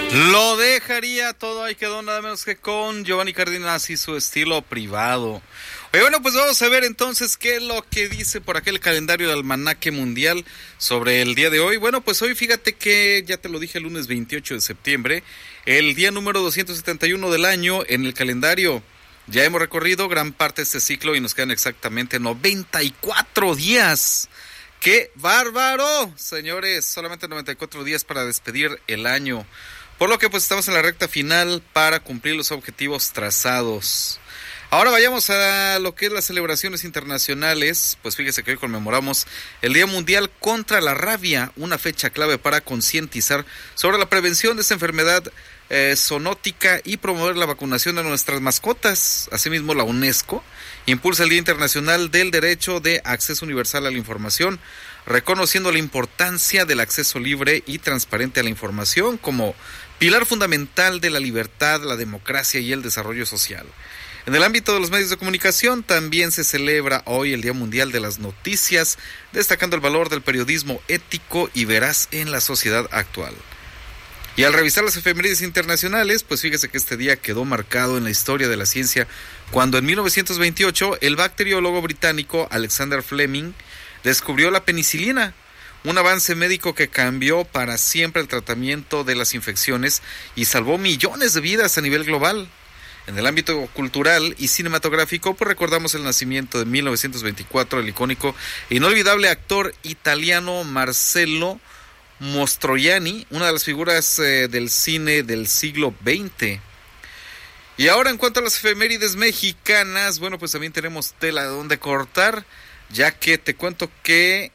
Lo dejaría todo, ahí quedó nada menos que con Giovanni Cárdenas y su estilo privado. Oye, bueno, pues vamos a ver entonces qué es lo que dice por aquel calendario del almanaque mundial sobre el día de hoy. Bueno, pues hoy fíjate que, ya te lo dije, el lunes 28 de septiembre, el día número 271 del año en el calendario. Ya hemos recorrido gran parte de este ciclo y nos quedan exactamente 94 días. ¡Qué bárbaro! Señores, solamente 94 días para despedir el año. Por lo que pues estamos en la recta final para cumplir los objetivos trazados. Ahora vayamos a lo que es las celebraciones internacionales. Pues fíjese que hoy conmemoramos el Día Mundial contra la Rabia, una fecha clave para concientizar sobre la prevención de esta enfermedad zoonótica y promover la vacunación de nuestras mascotas. Asimismo, la UNESCO impulsa el Día Internacional del Derecho de Acceso Universal a la Información, reconociendo la importancia del acceso libre y transparente a la información como pilar fundamental de la libertad, la democracia y el desarrollo social. En el ámbito de los medios de comunicación también se celebra hoy el Día Mundial de las Noticias, destacando el valor del periodismo ético y veraz en la sociedad actual. Y al revisar las efemérides internacionales, pues fíjese que este día quedó marcado en la historia de la ciencia cuando en 1928 el bacteriólogo británico Alexander Fleming descubrió la penicilina, un avance médico que cambió para siempre el tratamiento de las infecciones y salvó millones de vidas a nivel global. En el ámbito cultural y cinematográfico, pues recordamos el nacimiento de 1924 del icónico e inolvidable actor italiano Marcello Mastroianni, una de las figuras del cine del siglo XX. Y ahora en cuanto a las efemérides mexicanas, bueno, pues también tenemos tela de donde cortar, ya que te cuento que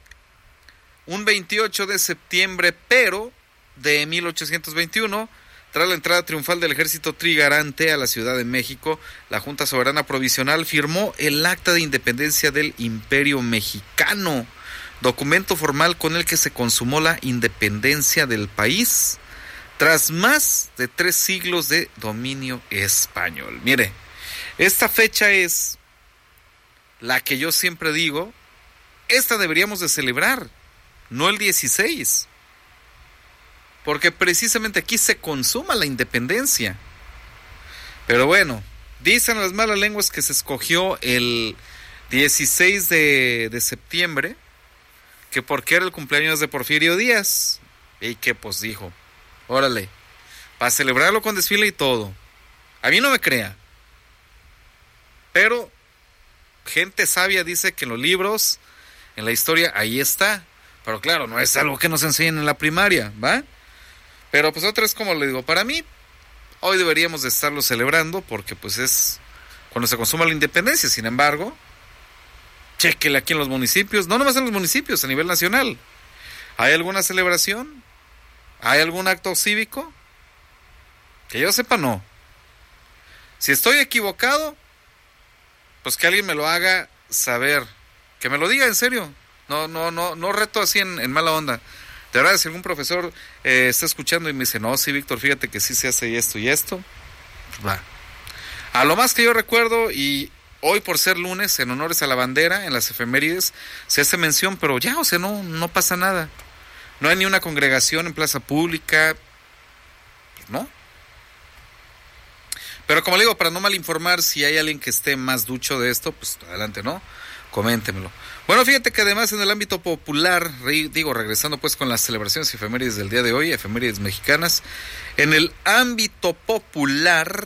un 28 de septiembre, pero de 1821, tras la entrada triunfal del ejército trigarante a la Ciudad de México, la Junta Soberana Provisional firmó el Acta de Independencia del Imperio Mexicano, documento formal con el que se consumó la independencia del país tras más de 3 siglos de dominio español. Mire, esta fecha es la que yo siempre digo, esta deberíamos de celebrar, no el 16, porque precisamente aquí se consuma la independencia. Pero bueno, dicen las malas lenguas que se escogió el 16 de septiembre, que porque era el cumpleaños de Porfirio Díaz, y que pues dijo, órale, para celebrarlo con desfile y todo. A mí no me crea, pero gente sabia dice que en los libros, en la historia, ahí está. Pero claro, no es algo que nos enseñen en la primaria, ¿va? Pero pues otra es como le digo, para mí, hoy deberíamos de estarlo celebrando, porque pues es cuando se consuma la independencia. Sin embargo, chéquele aquí en los municipios, no nomás en los municipios, a nivel nacional. ¿Hay alguna celebración? ¿Hay algún acto cívico? Que yo sepa, no. Si estoy equivocado, pues que alguien me lo haga saber. Que me lo diga en serio. No reto así en mala onda. De verdad, si algún profesor está escuchando y me dice, no, sí, Víctor, fíjate que sí se hace esto y esto, pues va. A lo más que yo recuerdo, y hoy por ser lunes, en honores a la bandera, en las efemérides, se hace mención, pero ya, o sea, no pasa nada. No hay ni una congregación en plaza pública, pues no. Pero como le digo, para no malinformar, si hay alguien que esté más ducho de esto, pues adelante, ¿no? Coméntemelo. Bueno, fíjate que además en el ámbito popular, regresando pues con las celebraciones y efemérides del día de hoy, efemérides mexicanas, en el ámbito popular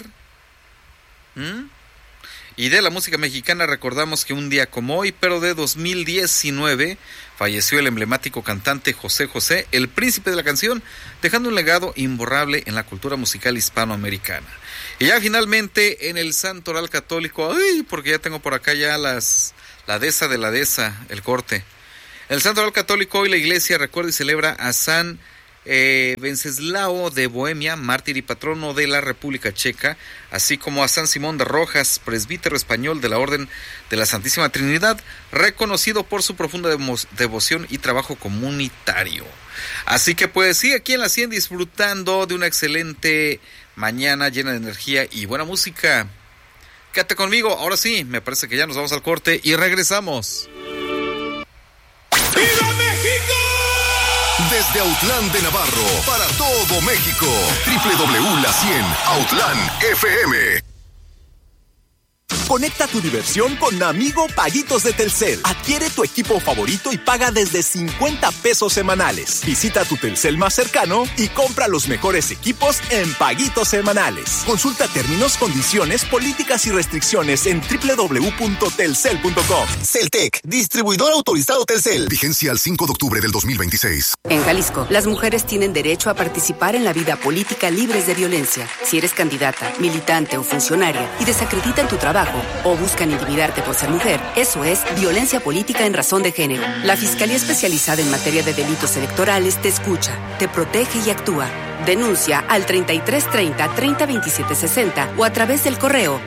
y de la música mexicana, recordamos que un día como hoy, pero de 2019, falleció el emblemático cantante José José, el príncipe de la canción, dejando un legado imborrable en la cultura musical hispanoamericana. Y ya finalmente en el Santoral Católico, porque ya tengo por acá ya la dehesa de la dehesa, el corte. En el Santoral Católico hoy la iglesia recuerda y celebra a San Wenceslao de Bohemia, mártir y patrono de la República Checa, así como a San Simón de Rojas, presbítero español de la Orden de la Santísima Trinidad, reconocido por su profunda devoción y trabajo comunitario. Así que pues sí, aquí en la 100 disfrutando de una excelente mañana llena de energía y buena música. Quédate conmigo, ahora sí, me parece que ya nos vamos al corte y regresamos. ¡Viva México! Desde Autlán de Navarro, para todo México. www.la100 Autlán FM. Conecta tu diversión con Amigo Paguitos de Telcel. Adquiere tu equipo favorito y paga desde 50 pesos semanales. Visita tu Telcel más cercano y compra los mejores equipos en paguitos semanales. Consulta términos, condiciones, políticas y restricciones en www.telcel.com. Celtec, distribuidor autorizado Telcel. Vigencia al 5 de octubre del 2026. En Jalisco, las mujeres tienen derecho a participar en la vida política libres de violencia. Si eres candidata, militante o funcionaria y desacreditan tu trabajo o buscan intimidarte por ser mujer, eso es violencia política en razón de género. La Fiscalía Especializada en Materia de Delitos Electorales te escucha, te protege y actúa. Denuncia al 3330-302760 o a través del correo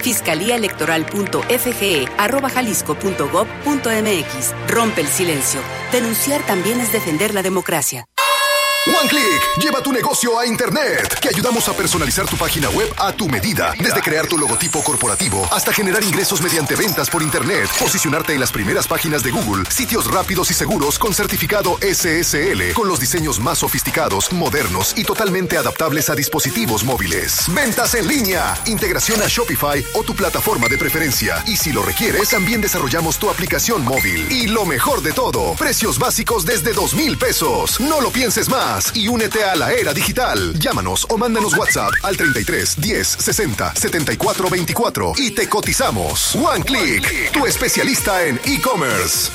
fiscaliaelectoral.fge@jalisco.gov.mx. Rompe el silencio. Denunciar también es defender la democracia. One Click, lleva tu negocio a Internet. Te ayudamos a personalizar tu página web a tu medida. Desde crear tu logotipo corporativo hasta generar ingresos mediante ventas por Internet. Posicionarte en las primeras páginas de Google. Sitios rápidos y seguros con certificado SSL. Con los diseños más sofisticados, modernos y totalmente adaptables a dispositivos móviles. Ventas en línea. Integración a Shopify o tu plataforma de preferencia. Y si lo requieres, también desarrollamos tu aplicación móvil. Y lo mejor de todo, precios básicos desde 2,000 pesos. No lo pienses más y únete a la era digital. Llámanos o mándanos WhatsApp al 33 10 60 74 24 y te cotizamos. One Click, tu especialista en e-commerce.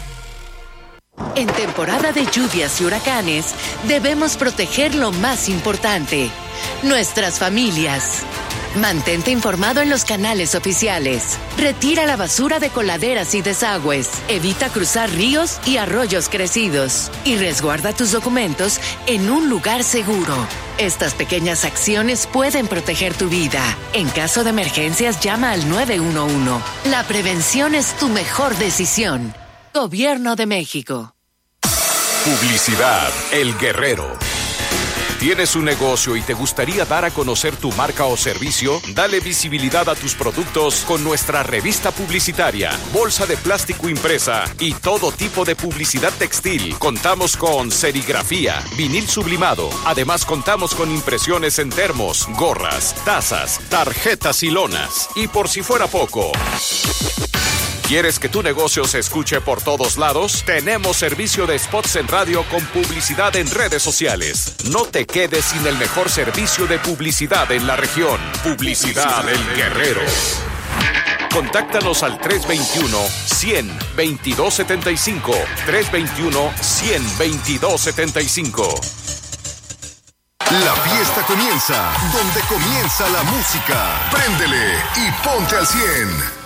En temporada de lluvias y huracanes, debemos proteger lo más importante, nuestras familias. Mantente informado en los canales oficiales. Retira la basura de coladeras y desagües. Evita cruzar ríos y arroyos crecidos. Y resguarda tus documentos en un lugar seguro. Estas pequeñas acciones pueden proteger tu vida. En caso de emergencias, llama al 911. La prevención es tu mejor decisión. Gobierno de México. Publicidad El Guerrero. ¿Tienes un negocio y te gustaría dar a conocer tu marca o servicio? Dale visibilidad a tus productos con nuestra revista publicitaria, bolsa de plástico impresa y todo tipo de publicidad textil. Contamos con serigrafía, vinil sublimado. Además, contamos con impresiones en termos, gorras, tazas, tarjetas y lonas. Y por si fuera poco, ¿quieres que tu negocio se escuche por todos lados? Tenemos servicio de spots en radio con publicidad en redes sociales. No te quedes sin el mejor servicio de publicidad en la región. Publicidad El Guerrero. Contáctanos al 321-100-2275. 321-100-2275. La fiesta comienza donde comienza la música. Préndele y ponte al 100.